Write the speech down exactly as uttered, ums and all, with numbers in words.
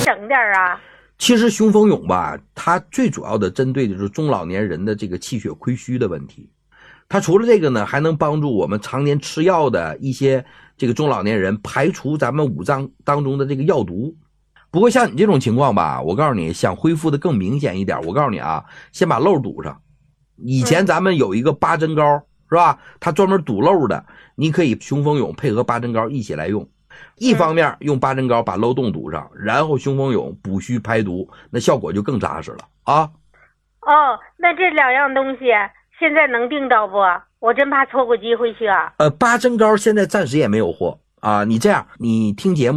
省点啊？ 其实雄风勇吧，它最主要的针对的就是中老年人的这个气血亏虚的问题。它除了这个呢，还能帮助我们常年吃药的一些这个中老年人排除咱们五脏当中的这个药毒。不过像你这种情况吧，我告诉你，想恢复的更明显一点，我告诉你啊，先把漏堵上。以前咱们有一个八珍膏，是吧？它专门堵漏的，你可以雄风勇配合八珍膏一起来用。一方面用八珍膏把漏洞堵上，然后雄风勇补虚排毒，那效果就更扎实了啊。 哦，那这两样东西现在能订到不？我真怕错过机会去啊。 呃，八珍膏现在暂时也没有货啊。你这样，你听节目。